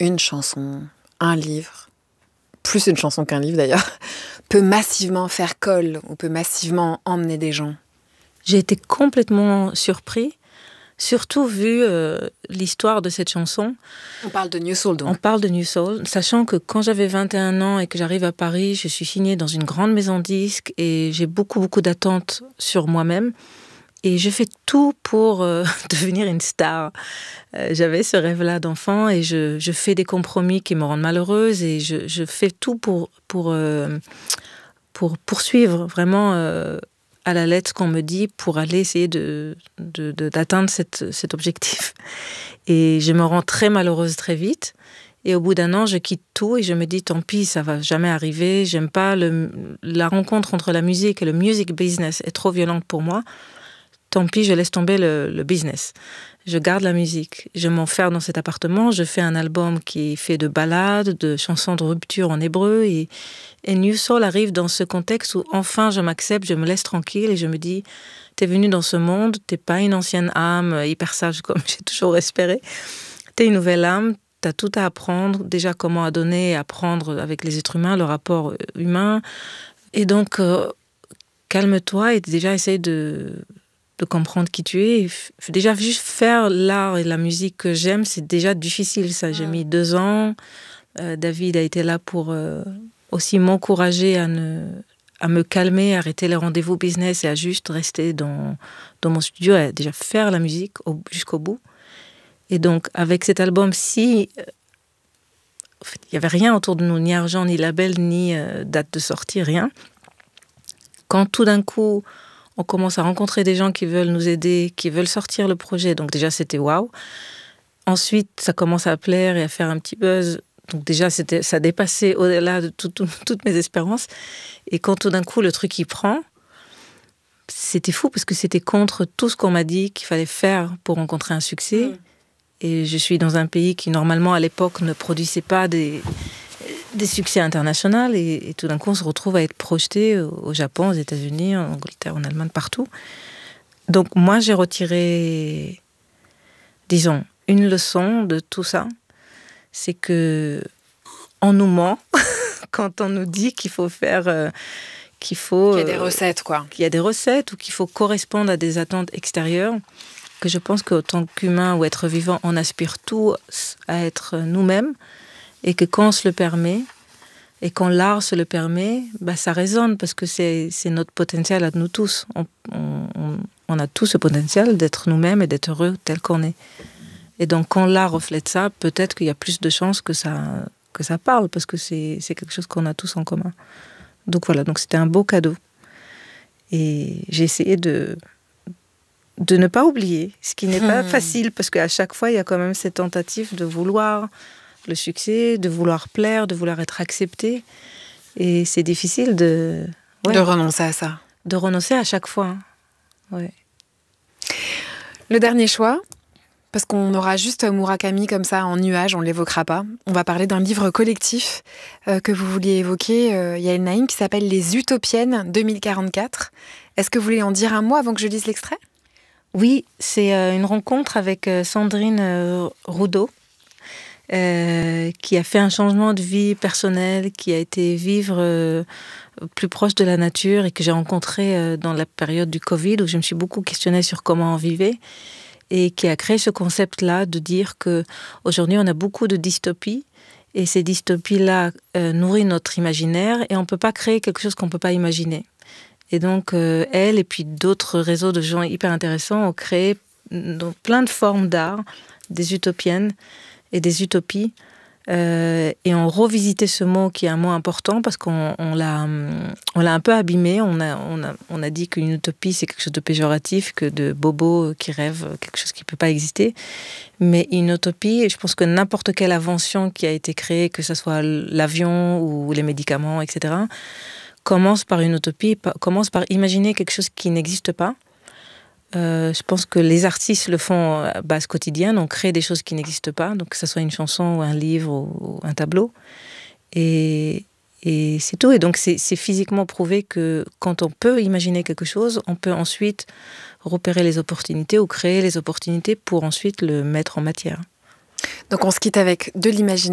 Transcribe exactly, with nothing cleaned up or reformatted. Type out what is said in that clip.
une chanson, un livre, plus une chanson qu'un livre d'ailleurs, peut massivement faire colle ou peut massivement emmener des gens? J'ai été complètement surpris, surtout vu euh, l'histoire de cette chanson. On parle de New Soul donc. On parle de New Soul, sachant que quand j'avais vingt et un ans et que j'arrive à Paris, je suis signée dans une grande maison de disques et j'ai beaucoup, beaucoup d'attentes sur moi-même. Et je fais tout pour euh, devenir une star. Euh, j'avais ce rêve-là d'enfant et je, je fais des compromis qui me rendent malheureuse et je, je fais tout pour, pour, euh, pour poursuivre vraiment euh, à la lettre ce qu'on me dit pour aller essayer de, de, de, d'atteindre cette, cet objectif. Et je me rends très malheureuse très vite. Et au bout d'un an, je quitte tout et je me dis, tant pis, ça va jamais arriver. J'aime pas le, la rencontre entre la musique et le music business est trop violente pour moi. Tant pis, je laisse tomber le, le business. Je garde la musique. Je m'enferme dans cet appartement. Je fais un album qui est fait de ballades, de chansons de rupture en hébreu. Et, et New Soul arrive dans ce contexte où enfin je m'accepte, je me laisse tranquille et je me dis, t'es venue dans ce monde, t'es pas une ancienne âme hyper sage comme j'ai toujours espéré. T'es une nouvelle âme, t'as tout à apprendre. Déjà comment à donner et apprendre avec les êtres humains, le rapport humain. Et donc, euh, calme-toi et déjà essaye de... de comprendre qui tu es. Déjà, juste faire l'art et la musique que j'aime, c'est déjà difficile, ça. J'ai mis deux ans. Euh, David a été là pour euh, aussi m'encourager à, ne, à me calmer, à arrêter les rendez-vous business et à juste rester dans, dans mon studio, à déjà faire la musique au, jusqu'au bout. Et donc, avec cet album, si... Euh, en fait, il n'y avait rien autour de nous, ni argent, ni label, ni euh, date de sortie, rien. Quand tout d'un coup... on commence à rencontrer des gens qui veulent nous aider, qui veulent sortir le projet. Donc déjà, c'était waouh. Ensuite, ça commence à plaire et à faire un petit buzz. Donc déjà, c'était, ça dépassait au-delà de tout, tout, toutes mes espérances. Et quand tout d'un coup, le truc, il prend, c'était fou parce que c'était contre tout ce qu'on m'a dit qu'il fallait faire pour rencontrer un succès. Mmh. Et je suis dans un pays qui, normalement, à l'époque, ne produisait pas des... des succès internationaux et, et tout d'un coup on se retrouve à être projeté au, au Japon, aux États-Unis, en Angleterre, en Allemagne, partout. Donc moi j'ai retiré, disons, une leçon de tout ça, c'est que on nous ment quand on nous dit qu'il faut faire, euh, qu'il faut, qu'il y a des recettes quoi, qu'il y a des recettes ou qu'il faut correspondre à des attentes extérieures. Que je pense qu'autant qu'humain ou être vivant, on aspire tous à être nous-mêmes. Et que quand on se le permet, et quand l'art se le permet, bah ça résonne parce que c'est, c'est notre potentiel à nous tous. On, on, on a tous ce potentiel d'être nous-mêmes et d'être heureux tel qu'on est. Et donc quand l'art reflète ça, peut-être qu'il y a plus de chances que ça, que ça parle parce que c'est, c'est quelque chose qu'on a tous en commun. Donc voilà, donc c'était un beau cadeau. Et j'ai essayé de, de ne pas oublier, ce qui n'est mmh. pas facile parce qu'à chaque fois, il y a quand même cette tentative de vouloir... le succès, de vouloir plaire, de vouloir être accepté. Et c'est difficile de... Ouais, de renoncer à ça. De renoncer à chaque fois. Ouais. Le dernier choix, parce qu'on aura juste Murakami comme ça en nuage, on ne l'évoquera pas. On va parler d'un livre collectif euh, que vous vouliez évoquer, euh, Yael Naïm, qui s'appelle Les Utopiennes deux mille quarante-quatre. Est-ce que vous voulez en dire un mot avant que je lise l'extrait ? Oui, c'est euh, une rencontre avec euh, Sandrine euh, Roudot, Euh, qui a fait un changement de vie personnel, qui a été vivre euh, plus proche de la nature et que j'ai rencontré euh, dans la période du Covid où je me suis beaucoup questionnée sur comment on vivait et qui a créé ce concept-là de dire qu'aujourd'hui on a beaucoup de dystopies et ces dystopies-là euh, nourrissent notre imaginaire et on ne peut pas créer quelque chose qu'on ne peut pas imaginer. Et donc euh, elle et puis d'autres réseaux de gens hyper intéressants ont créé dans plein de formes d'art des utopiennes et des utopies, euh, et on revisitait ce mot qui est un mot important parce qu'on on l'a, on l'a un peu abîmé. On a, on a, on a dit qu'une utopie, c'est quelque chose de péjoratif, que de bobo qui rêve, quelque chose qui ne peut pas exister. Mais une utopie, je pense que n'importe quelle invention qui a été créée, que ce soit l'avion ou les médicaments, et cetera, commence par une utopie, commence par imaginer quelque chose qui n'existe pas. Euh, je pense que les artistes le font à base quotidienne, on crée des choses qui n'existent pas, donc que ce soit une chanson ou un livre ou un tableau. Et, et c'est tout. Et donc c'est, c'est physiquement prouvé que quand on peut imaginer quelque chose, on peut ensuite repérer les opportunités ou créer les opportunités pour ensuite le mettre en matière. Donc on se quitte avec de l'imaginaire.